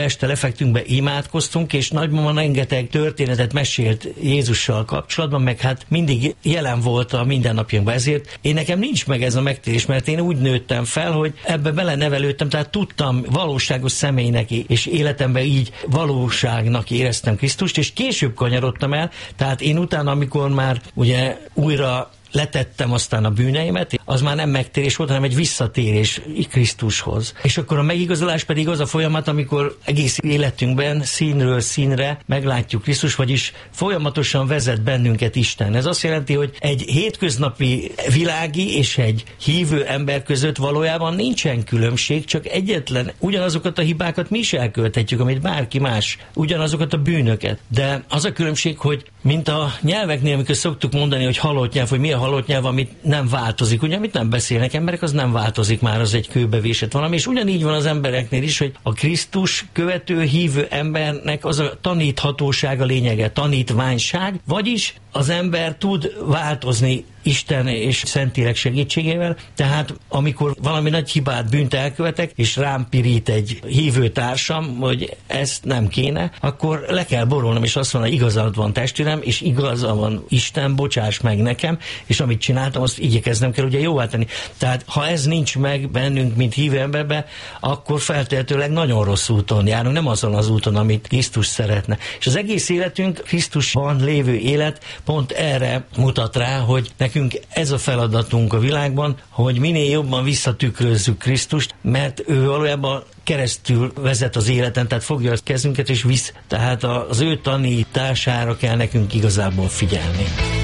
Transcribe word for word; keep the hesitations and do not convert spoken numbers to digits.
este lefektünk be, imádkoztunk, és nagymama rengeteg történetet mesélt Jézussal kapcsolatban, meg hát mindig jelen volt a mindennapjainkban. Ezért én nekem nincs meg ez a megtérés, mert én úgy nőttem fel, hogy ebbe belenevelődtem, tehát tudtam valóságos személynek, és életemben így valóságnak éreztem Krisztust, és később kanyarodtam el, tehát én utána, amikor már ugye újra letettem aztán a bűneimet, az már nem megtérés volt, hanem egy visszatérés Krisztushoz. És akkor a megigazolás pedig az a folyamat, amikor egész életünkben színről színre meglátjuk Krisztus, vagyis folyamatosan vezet bennünket Isten. Ez azt jelenti, hogy egy hétköznapi világi és egy hívő ember között valójában nincsen különbség, csak egyetlen ugyanazokat a hibákat mi is elkövethetjük, amit bárki más, ugyanazokat a bűnöket. De az a különbség, hogy mint a nyelveknél, amikor szoktuk mondani, hogy halott nyelv, hogy mi a halott nyelv, amit nem változik, ugye, amit nem beszélnek emberek, az nem változik már, az egy kőbevésett valami, és ugyanígy van az embereknél is, hogy a Krisztus követő, hívő embernek az a taníthatóság a lényege, tanítványság, vagyis az ember tud változni Isten és Szentlélek segítségével, tehát amikor valami nagy hibát, bűnt elkövetek, és rám pirít egy hívő társam, hogy ezt nem kéne, akkor le kell borulnom, és azt mondom, hogy igazad van testvérem, és igaza van Isten, bocsáss meg nekem, és amit csináltam, azt igyekeznem kell ugye jóvá tenni. Tehát ha ez nincs meg bennünk, mint hívő emberbe, akkor feltehetőleg nagyon rossz úton járunk, nem azon az úton, amit Krisztus szeretne. És az egész életünk, Krisztusban lévő élet pont erre mutat rá, hogy nekünk ez a feladatunk a világban, hogy minél jobban visszatükrözzük Krisztust, mert ő valójában keresztül vezet az életen, tehát fogja a kezünket és visz. Tehát az ő tanítására kell nekünk igazából figyelni.